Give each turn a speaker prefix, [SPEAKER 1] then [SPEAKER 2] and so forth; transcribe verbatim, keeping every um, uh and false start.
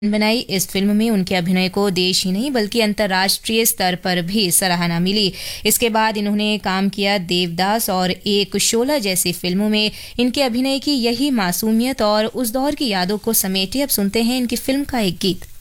[SPEAKER 1] बनाई। इस फिल्म में उनके अभिनय को देश ही नहीं बल्कि अंतर्राष्ट्रीय स्तर पर भी सराहना मिली। इसके बाद इन्होंने काम किया देवदास और एक शोला जैसी फिल्मों में। इनके अभिनय की यही मासूमियत और उस दौर की यादों को समेटे अब सुनते हैं इनकी फिल्म का एक गीत।